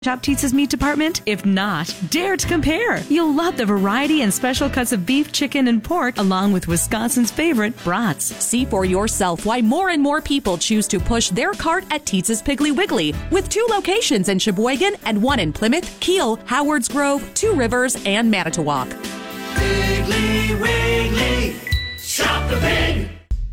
Shop Teetza's meat department? If not, dare to compare. You'll love the variety and special cuts of beef, chicken, and pork, along with Wisconsin's favorite brats. See for yourself why more and more people choose to push their cart at Teetza's Piggly Wiggly, with 2 locations in Sheboygan and 1 in Plymouth, Kiel, Howards Grove, 2 Rivers, and Manitowoc. Piggly Wiggly, shop the pig.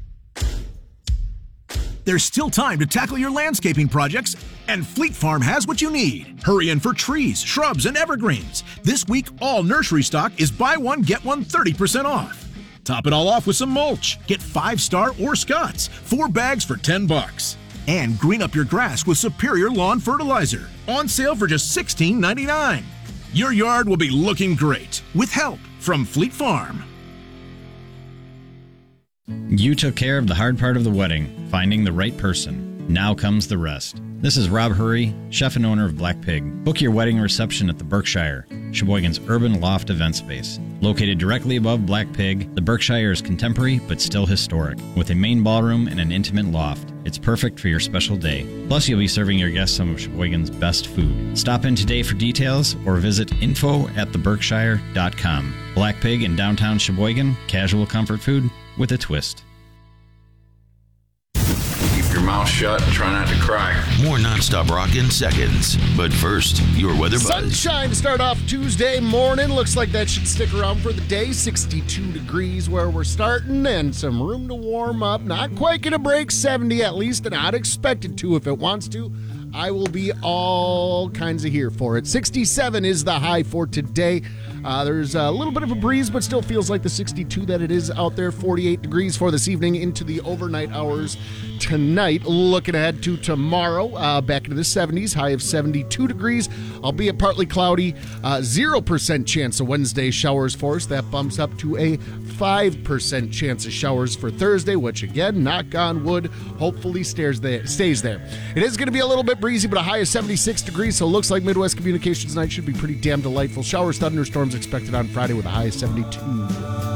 There's still time to tackle your landscaping projects, and Fleet Farm has what you need. Hurry in for trees, shrubs, and evergreens. This week, all nursery stock is buy one, get one 30% off. Top it all off with some mulch. Get 5-star or Scott's, 4 bags for $10. And green up your grass with Superior Lawn Fertilizer. On sale for just $16.99. Your yard will be looking great with help from Fleet Farm. You took care of the hard part of the wedding, finding the right person. Now comes the rest. This is Rob Hurry, chef and owner of Black Pig. Book your wedding reception at the Berkshire, Sheboygan's urban loft event space. Located directly above Black Pig, the Berkshire is contemporary but still historic, with a main ballroom and an intimate loft. It's perfect for your special day. Plus, you'll be serving your guests some of Sheboygan's best food. Stop in today for details or visit info@theberkshire.com. Black Pig in downtown Sheboygan, casual comfort food with a twist. Keep your mouth shut and try not to cry. More nonstop rock in seconds. But first, your weather buzz. Sunshine to start off Tuesday morning. Looks like that should stick around for the day. 62 degrees where we're starting and some room to warm up. Not quite going to break 70 at least, and not expected to. If it wants to, I will be all kinds of here for it. 67 is the high for today. There's a little bit of a breeze, but still feels like the 62 that it is out there. 48 degrees for this evening into the overnight hours tonight. Looking ahead to tomorrow, back into the 70s, high of 72 degrees, albeit partly cloudy. 0% chance of Wednesday showers for us. That bumps up to a 5% chance of showers for Thursday, which again, knock on wood, hopefully stays there. It is going to be a little bit breezy, but a high of 76 degrees, so it looks like Midwest Communications night should be pretty damn delightful. Showers, thunderstorms expected on Friday with a high of 72.